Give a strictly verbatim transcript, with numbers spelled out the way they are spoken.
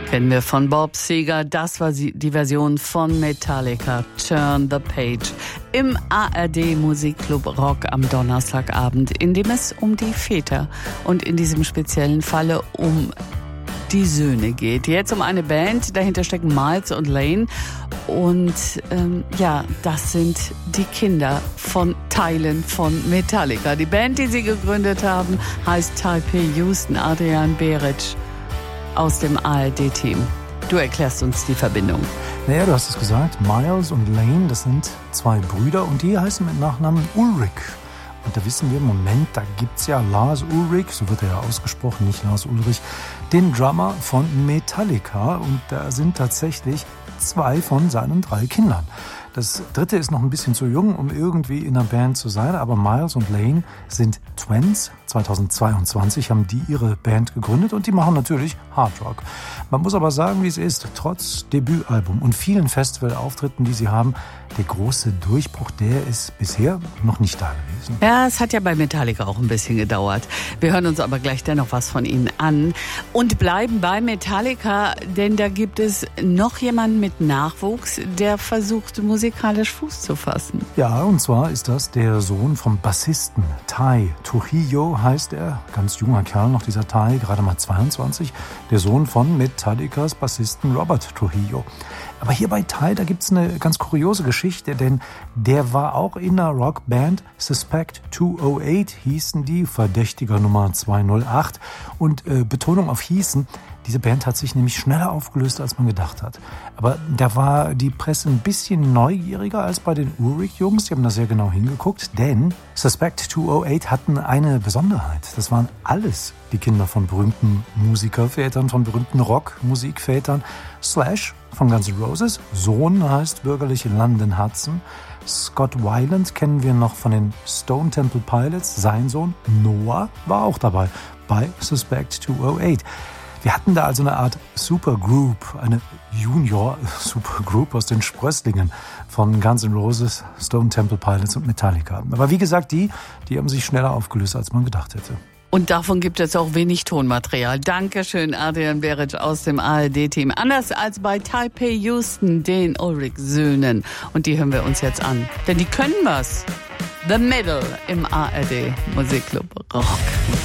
Kennen wir von Bob Seger. Das war die Version von Metallica, Turn the Page, im A R D Musikclub Rock am Donnerstagabend, in dem es um die Väter und in diesem speziellen Falle um die Söhne geht. Jetzt um eine Band, dahinter stecken Miles und Lane und ähm, ja, das sind die Kinder von Teilen von Metallica. Die Band, die sie gegründet haben, heißt Taipei Houston. Adrian Beric aus dem A R D-Team. Du erklärst uns die Verbindung. Naja, du hast es gesagt, Miles und Lane, das sind zwei Brüder und die heißen mit Nachnamen Ulrich. Und da wissen wir im Moment, da gibt's ja Lars Ulrich, so wird er ja ausgesprochen, nicht Lars Ulrich, den Drummer von Metallica. Und da sind tatsächlich zwei von seinen drei Kindern. Das dritte ist noch ein bisschen zu jung, um irgendwie in einer Band zu sein, aber Miles und Lane sind Twins. zweitausendzweiundzwanzig haben die ihre Band gegründet und die machen natürlich Hard Rock. Man muss aber sagen, wie es ist, trotz Debütalbum und vielen Festivalauftritten, die sie haben, der große Durchbruch, der ist bisher noch nicht da gewesen. Ja, es hat ja bei Metallica auch ein bisschen gedauert. Wir hören uns aber gleich dennoch was von ihnen an und bleiben bei Metallica, denn da gibt es noch jemanden mit Nachwuchs, der versucht, musikalisch Fuß zu fassen. Ja, und zwar ist das der Sohn vom Bassisten Tai Trujillo, heißt er. Ganz junger Kerl noch, dieser Tai, gerade mal zweiundzwanzig. Der Sohn von Metallicas Bassisten Robert Trujillo. Aber hier bei Tai, da gibt's eine ganz kuriose Geschichte, denn der war auch in einer Rockband, Suspect zweihundertacht hießen die, Verdächtiger Nummer zweihundertacht. Und äh, Betonung auf hießen, diese Band hat sich nämlich schneller aufgelöst, als man gedacht hat. Aber da war die Presse ein bisschen neugieriger als bei den Ulrich-Jungs. Die haben da sehr genau hingeguckt, denn Suspect zweihundertacht hatten eine Besonderheit. Das waren alles die Kinder von berühmten Musikervätern, von berühmten Rockmusikvätern. Slash von Guns N' Roses, Sohn heißt bürgerlich London Hudson. Scott Weiland kennen wir noch von den Stone Temple Pilots. Sein Sohn Noah war auch dabei bei Suspect zweihundertacht. Wir hatten da also eine Art Supergroup, eine Junior-Supergroup aus den Sprösslingen von Guns N' Roses, Stone Temple Pilots und Metallica. Aber wie gesagt, die, die haben sich schneller aufgelöst, als man gedacht hätte. Und davon gibt es auch wenig Tonmaterial. Dankeschön, Adrian Beric aus dem A R D-Team. Anders als bei Taipei Houston, den Ulrich-Söhnen. Und die hören wir uns jetzt an. Denn die können was. The Middle im A R D Musikclub Rock.